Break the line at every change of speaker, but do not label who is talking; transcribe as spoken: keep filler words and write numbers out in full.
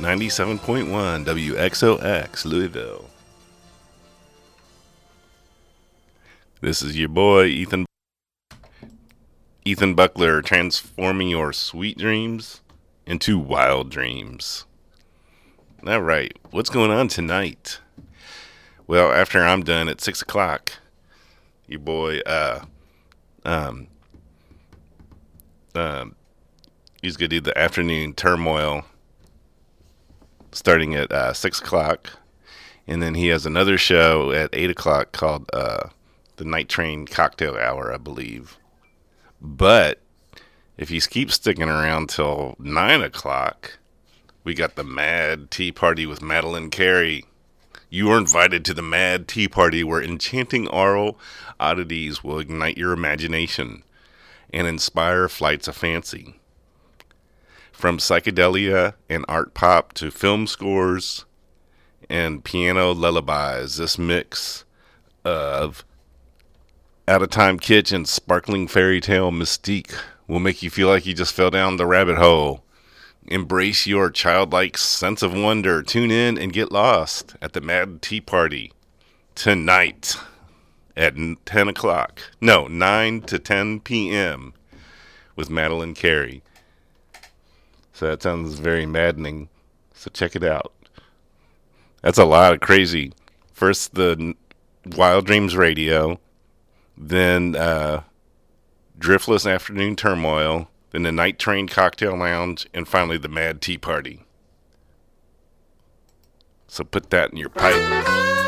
ninety-seven point one W X O X, Louisville. This is your boy, Ethan Ethan Buckler, transforming your sweet dreams into wild dreams. All right, what's going on tonight? Well, after I'm done at six o'clock, your boy, uh, um, um, he's going to do the afternoon turmoil starting at uh, six o'clock. And then he has another show at eight o'clock called uh, the Night Train Cocktail Hour, I believe. But if he keeps sticking around till nine o'clock, we got the Mad Tea Party with Madeline Carey. You are invited to the Mad Tea Party, where enchanting oral oddities will ignite your imagination and inspire flights of fancy. From psychedelia and art pop to film scores and piano lullabies, this mix of out-of-time kitsch and sparkling fairy tale mystique will make you feel like you just fell down the rabbit hole. Embrace your childlike sense of wonder. Tune in and get lost at the Mad Tea Party tonight at ten o'clock. No, nine to ten p.m. with Madeline Carey. So that sounds very maddening. So check it out. That's a lot of crazy. First, the Wild Dreams Radio. Then, uh, Driftless Afternoon Turmoil. Then the Night Train Cocktail Lounge, and finally the Mad Tea Party. So put that in your pipe.